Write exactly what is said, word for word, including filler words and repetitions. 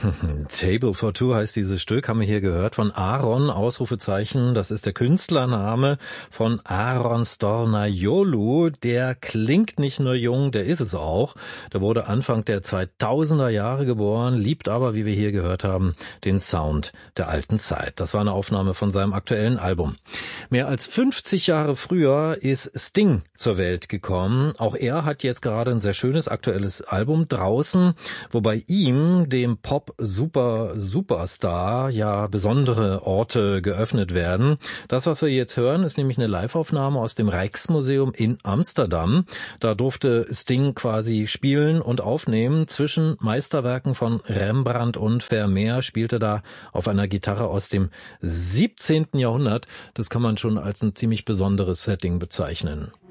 Table for Two heißt dieses Stück, haben wir hier gehört, von Aaron, Ausrufezeichen, das ist der Künstlername von Aaron Stornayolu. Der klingt nicht nur jung, der ist es auch. Der wurde Anfang der zweitausender Jahre geboren, liebt aber, wie wir hier gehört haben, den Sound der alten Zeit. Das war eine Aufnahme von seinem aktuellen Album. Mehr als fünfzig Jahre früher ist Sting zur Welt gekommen. Auch er hat jetzt gerade ein sehr schönes aktuelles Album draußen, wobei ihm, dem Pop-Super-Superstar, ja besondere Orte geöffnet werden. Das, was wir jetzt hören, ist nämlich eine Live-Aufnahme aus dem Rijksmuseum in Amsterdam. Da durfte Sting quasi spielen und aufnehmen. Zwischen Meisterwerken von Rembrandt und Vermeer spielte da auf einer Gitarre aus dem siebzehnten Jahrhundert. Das kann man schon als ein ziemlich besonderes Setting bezeichnen.